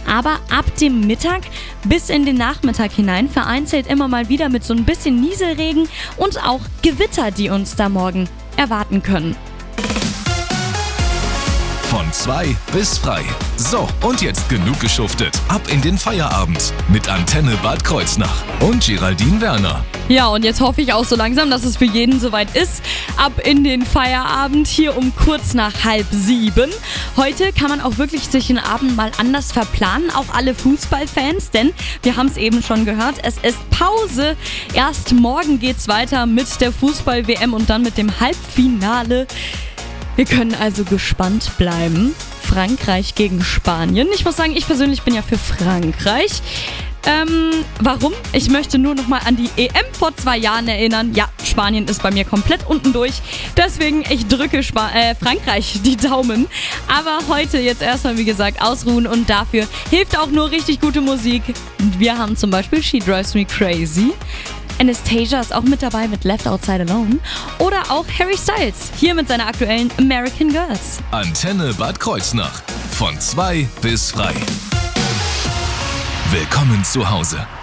aber ab dem Mittag bis in den Nachmittag hinein vereinzelt immer mal wieder mit so ein bisschen Nieselregen und auch Gewitter, die uns da morgen erwarten können. Von 2 bis frei. So, und jetzt genug geschuftet. Ab in den Feierabend mit Antenne Bad Kreuznach und Geraldine Werner. Ja, und jetzt hoffe ich auch so langsam, dass es für jeden soweit ist. Ab in den Feierabend hier um kurz nach 6:30. Heute kann man auch wirklich sich den Abend mal anders verplanen, auch alle Fußballfans, denn wir haben es eben schon gehört, es ist Pause. Erst morgen geht's weiter mit der Fußball-WM und dann mit dem Halbfinale. Wir können also gespannt bleiben. Frankreich gegen Spanien. Ich muss sagen, ich persönlich bin ja für Frankreich. Warum? Ich möchte nur noch mal an die EM vor 2 Jahren erinnern. Ja, Spanien ist bei mir komplett unten durch. Deswegen, ich drücke Frankreich die Daumen. Aber heute jetzt erstmal, wie gesagt, ausruhen und dafür hilft auch nur richtig gute Musik. Wir haben zum Beispiel She Drives Me Crazy. Anastasia ist auch mit dabei mit Left Outside Alone. Oder auch Harry Styles, hier mit seiner aktuellen American Girls. Antenne Bad Kreuznach. Von 2 bis frei. Willkommen zu Hause.